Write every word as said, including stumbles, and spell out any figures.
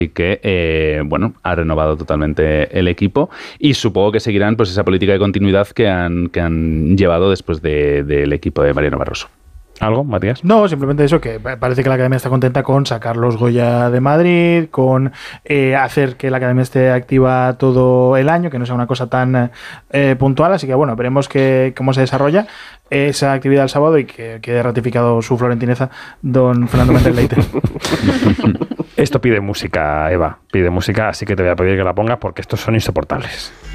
y que, eh, bueno, ha renovado totalmente el equipo y supongo que seguirán pues esa política de continuidad que han, que han llevado después de, del equipo de Mariano Barroso. ¿Algo, Matías? No, simplemente eso, que parece que la Academia está contenta con sacar los Goya de Madrid, con eh, hacer que la Academia esté activa todo el año, que no sea una cosa tan eh, puntual, así que bueno, veremos que, cómo se desarrolla esa actividad el sábado y que quede ratificado su florentineza don Fernando Méndez Leite. Esto pide música, Eva, pide música, así que te voy a pedir que la pongas porque estos son insoportables.